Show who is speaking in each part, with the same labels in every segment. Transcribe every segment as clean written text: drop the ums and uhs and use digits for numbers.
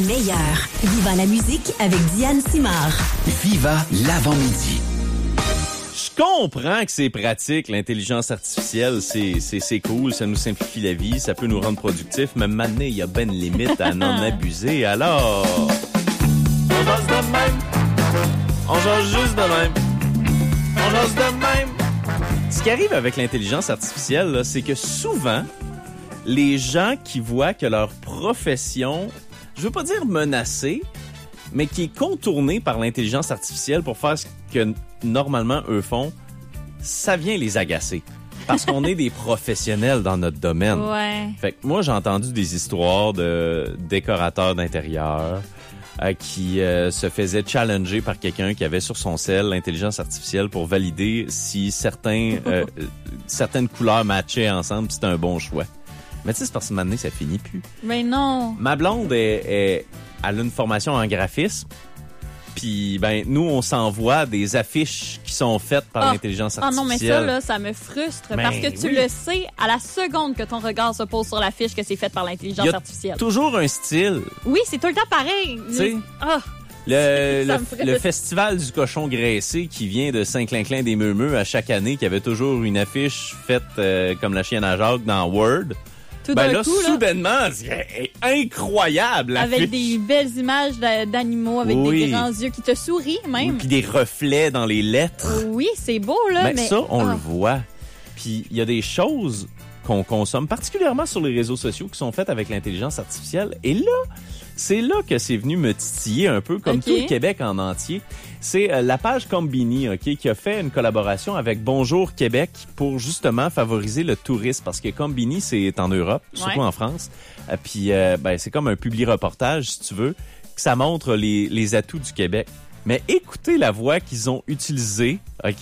Speaker 1: Meilleur. Viva la musique avec Diane Simard.
Speaker 2: Viva l'avant-midi.
Speaker 3: Je comprends que c'est pratique, l'intelligence artificielle, c'est cool, ça nous simplifie la vie, ça peut nous rendre productifs, mais maintenant, il y a ben une limite à n'en abuser, alors... On jase de même. On jase juste de même. On jase de même. Ce qui arrive avec l'intelligence artificielle, là, c'est que souvent, les gens qui voient que leur profession, je veux pas dire menacée, mais qui est contournée par l'intelligence artificielle pour faire ce que normalement eux font, ça vient les agacer. Parce qu'on est des professionnels dans notre domaine.
Speaker 4: Ouais.
Speaker 3: Fait que moi, j'ai entendu des histoires de décorateurs d'intérieur qui se faisaient challenger par quelqu'un qui avait sur son cell l'intelligence artificielle pour valider si certaines couleurs matchaient ensemble, puis c'était un bon choix. Mais tu sais, c'est parce que maintenant, ça finit plus.
Speaker 4: Mais non.
Speaker 3: Ma blonde, elle a une formation en graphisme. Puis, ben, nous, on s'envoie des affiches qui sont faites par l'intelligence artificielle.
Speaker 4: Ah non, mais ça, là, ça me frustre. Parce que tu le sais à la seconde que ton regard se pose sur l'affiche que c'est fait par l'intelligence artificielle.
Speaker 3: Toujours un style.
Speaker 4: Oui, c'est tout le temps pareil.
Speaker 3: Tu sais, le festival du cochon graissé qui vient de Saint-Clinclin des Meumeux à chaque année, qui avait toujours une affiche faite comme la chienne à Jacques dans Word.
Speaker 4: Tout
Speaker 3: ben
Speaker 4: d'un
Speaker 3: là,
Speaker 4: coup,
Speaker 3: soudainement, c'est incroyable.
Speaker 4: Avec des belles images d'animaux, avec des grands yeux qui te sourient même.
Speaker 3: Puis des reflets dans les lettres.
Speaker 4: Oui, c'est beau, là.
Speaker 3: Mais ça, on le voit. Puis il y a des choses qu'on consomme, particulièrement sur les réseaux sociaux, qui sont faites avec l'intelligence artificielle. Et là, c'est là que c'est venu me titiller un peu, comme tout le Québec en entier. C'est la page Combini, qui a fait une collaboration avec Bonjour Québec pour justement favoriser le tourisme, parce que Combini, c'est en Europe, surtout en France. Puis c'est comme un publi-reportage, si tu veux, que ça montre les atouts du Québec. Mais écoutez la voix qu'ils ont utilisée,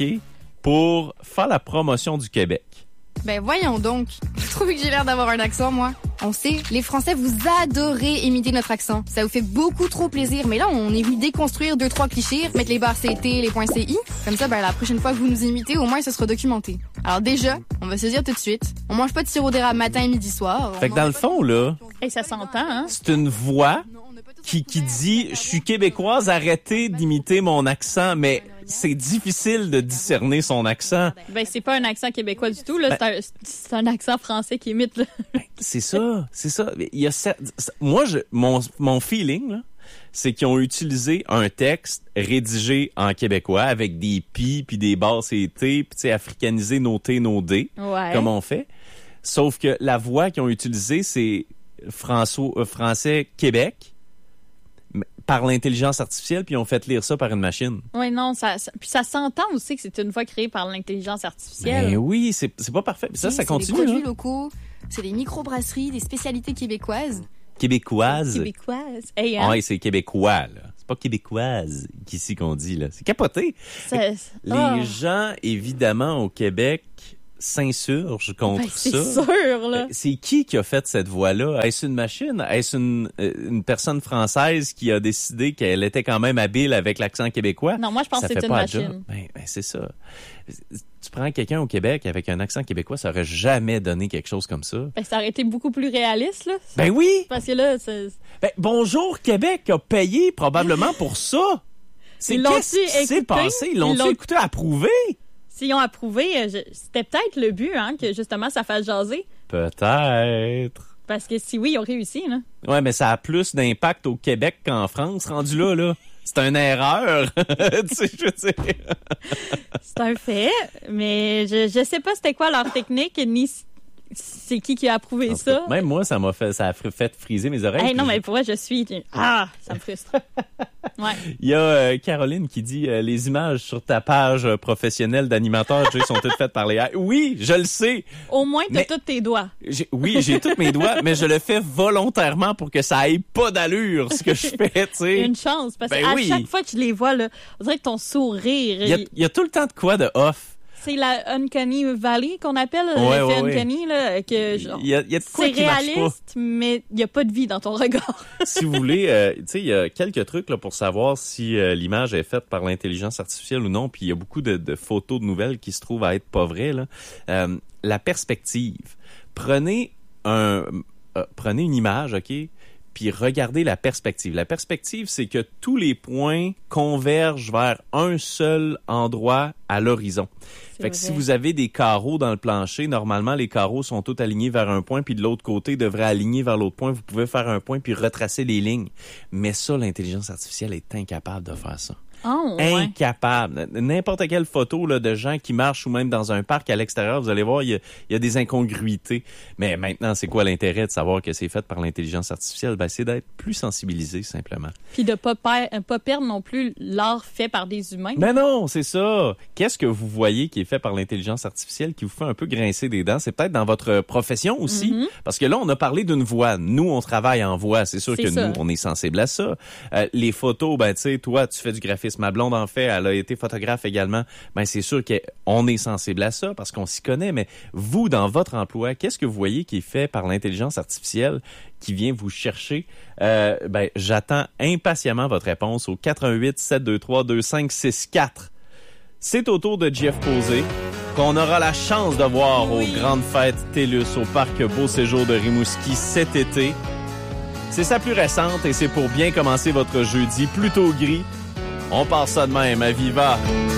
Speaker 3: pour faire la promotion du Québec.
Speaker 5: Ben voyons donc. Vous trouvez que j'ai l'air d'avoir un accent, moi? On sait, les Français, vous adorez imiter notre accent. Ça vous fait beaucoup trop plaisir. Mais là, on est venu déconstruire 2-3 clichés, mettre les barres CT, les points CI. Comme ça, la prochaine fois que vous nous imitez, au moins, ce sera documenté. Alors déjà, on va se dire tout de suite, on mange pas de sirop d'érable matin, midi, soir.
Speaker 3: Fait que dans le fond, là...
Speaker 4: Et ça s'entend, hein?
Speaker 3: C'est une voix qui dit « Je suis québécoise, arrêtez d'imiter mon accent », mais... c'est difficile de discerner son accent.
Speaker 4: Ben, c'est pas un accent québécois du tout, là. C'est un accent français qui imite, là.
Speaker 3: C'est ça. Il y a moi, mon feeling, là, c'est qu'ils ont utilisé un texte rédigé en québécois avec des pis puis des basses et t, puis tu sais, africanisé nos t, nos d, comme on fait. Sauf que la voix qu'ils ont utilisée, c'est français Québec, par l'intelligence artificielle, puis on fait lire ça par une machine.
Speaker 4: Oui, non, puis ça s'entend aussi que c'est une voix créée par l'intelligence artificielle.
Speaker 3: Ben oui, c'est pas parfait. Ça continue.
Speaker 5: C'est des produits locaux, c'est des microbrasseries, des spécialités québécoises.
Speaker 3: Québécoises.
Speaker 4: Hey, hein?
Speaker 3: Ah, c'est québécois, là. C'est pas québécoise qu'ici qu'on dit, là. C'est capoté. Les gens, évidemment, au Québec... s'insurge contre ça.
Speaker 4: C'est sûr, là.
Speaker 3: C'est qui a fait cette voix-là? Est-ce une machine? Est-ce une personne française qui a décidé qu'elle était quand même habile avec l'accent québécois?
Speaker 4: Non, moi, je pense que c'est une machine.
Speaker 3: Ben, c'est ça. Tu prends quelqu'un au Québec avec un accent québécois, ça aurait jamais donné quelque chose comme ça.
Speaker 4: Ben, ça aurait été beaucoup plus réaliste, là.
Speaker 3: Ben oui!
Speaker 4: Parce que là, c'est...
Speaker 3: Ben, Bonjour Québec a payé probablement pour ça. Qu'est-ce qui s'est passé? Ils l'ont-tu écouté, approuvé?
Speaker 4: S'ils ont approuvé, c'était peut-être le but, hein, que justement ça fasse jaser.
Speaker 3: Peut-être.
Speaker 4: Parce que si oui, ils ont réussi, là.
Speaker 3: Ouais, mais ça a plus d'impact au Québec qu'en France, rendu là. C'est une erreur. Tu sais, je veux dire.
Speaker 4: C'est un fait, mais je sais pas c'était quoi leur technique, ni c'est qui a approuvé ça.
Speaker 3: Même moi, ça a fait friser mes oreilles.
Speaker 4: Hey, non, mais pour moi, ça me frustre. Ouais.
Speaker 3: Il y a Caroline qui dit les images sur ta page professionnelle d'animateur sont toutes faites par les AI. Oui, je le sais.
Speaker 4: Au moins, t'as tous tes doigts.
Speaker 3: J'ai tous mes doigts, mais je le fais volontairement pour que ça aille pas d'allure, ce que je fais, tu sais.
Speaker 4: Une chance, parce qu'à chaque fois que je les vois, là, on dirait que ton sourire...
Speaker 3: Il y a tout le temps de quoi de off.
Speaker 4: C'est la Uncanny Valley qu'on appelle, l'effet Uncanny, là, que genre,
Speaker 3: il y a de quoi
Speaker 4: c'est
Speaker 3: qui
Speaker 4: réaliste,
Speaker 3: marche pas.
Speaker 4: mais il n'y a pas de vie dans ton regard.
Speaker 3: Si vous voulez, tu sais, il y a quelques trucs là pour savoir si l'image est faite par l'intelligence artificielle ou non, puis il y a beaucoup de photos de nouvelles qui se trouvent à être pas vraies, là. La perspective. Prenez une image, OK? puis regardez la perspective. La perspective, c'est que tous les points convergent vers un seul endroit à l'horizon. Fait que si vous avez des carreaux dans le plancher, normalement, les carreaux sont tous alignés vers un point, puis de l'autre côté, devraient aligner vers l'autre point. Vous pouvez faire un point puis retracer les lignes. Mais ça, l'intelligence artificielle est incapable de faire ça.
Speaker 4: Oh, ouais.
Speaker 3: Incapable. N'importe quelle photo là, de gens qui marchent ou même dans un parc à l'extérieur, vous allez voir, il y a des incongruités. Mais maintenant, c'est quoi l'intérêt de savoir que c'est fait par l'intelligence artificielle? Ben, c'est d'être plus sensibilisé, simplement.
Speaker 4: Puis de pas perdre non plus l'art fait par des humains.
Speaker 3: Ben non, c'est ça. Qu'est-ce que vous voyez qui est fait par l'intelligence artificielle qui vous fait un peu grincer des dents? C'est peut-être dans votre profession aussi. Parce que là, on a parlé d'une voix. Nous, on travaille en voix. C'est sûr que nous, on est sensible à ça. Les photos, ben tu sais, toi, tu fais du graphisme. Ma blonde en fait, elle a été photographe également. Ben c'est sûr qu'on est sensible à ça parce qu'on s'y connaît. Mais vous, dans votre emploi, qu'est-ce que vous voyez qui est fait par l'intelligence artificielle qui vient vous chercher? Ben j'attends impatiemment votre réponse au 88-723-2564. C'est au tour de Jeff Posé qu'on aura la chance de voir aux grandes fêtes TELUS au parc Beau Séjour de Rimouski cet été. C'est sa plus récente et c'est pour bien commencer votre jeudi plutôt gris. On part ça de même à Viva.